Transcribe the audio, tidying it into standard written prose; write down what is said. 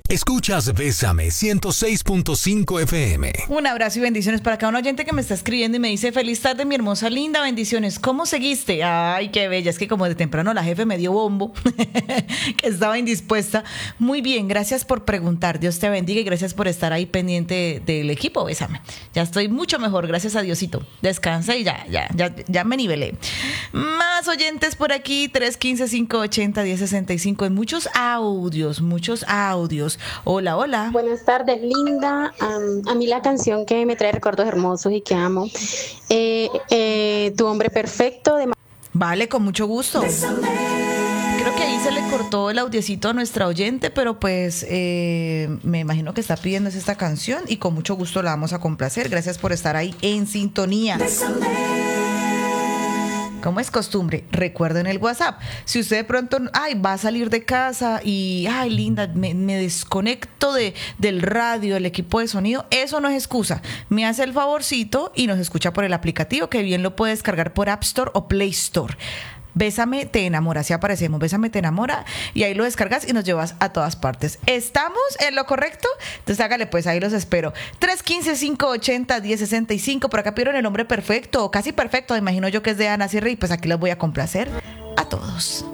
Escuchas Bésame 106.5 FM. Un abrazo y bendiciones para cada un oyente que me está escribiendo y me dice: feliz tarde, mi hermosa linda, bendiciones. ¿Cómo seguiste? Ay, qué bella. Es que como de temprano la jefe me dio bombo, que estaba indispuesta. Muy bien, gracias por preguntar. Dios te bendiga y gracias por estar ahí pendiente del equipo. Bésame. Ya estoy mucho mejor, gracias a Diosito. Descansa y ya me nivelé. Más oyentes por aquí, 315-580-1065. En muchos audios. Hola, hola. Buenas tardes, linda. A mí la canción que me trae recuerdos hermosos y que amo, Tu hombre perfecto de... Vale, con mucho gusto. Creo que ahí se le cortó el audiecito a nuestra oyente, pero pues me imagino que está pidiendo esta canción y con mucho gusto la vamos a complacer. Gracias por estar ahí en sintonía. Como es costumbre, recuerden el WhatsApp. Si usted de pronto va a salir de casa y linda, me desconecto del radio, del equipo de sonido, eso no es excusa. Me hace el favorcito y nos escucha por el aplicativo, que bien lo puede descargar por App Store o Play Store. Bésame te enamora, así aparecemos, Bésame te enamora, y ahí lo descargas y nos llevas a todas partes. ¿Estamos en lo correcto? Entonces hágale pues, ahí los espero. 315-580-1065, por acá pidieron el hombre perfecto, o casi perfecto, imagino yo que es de Ana Sierra, y pues aquí los voy a complacer a todos.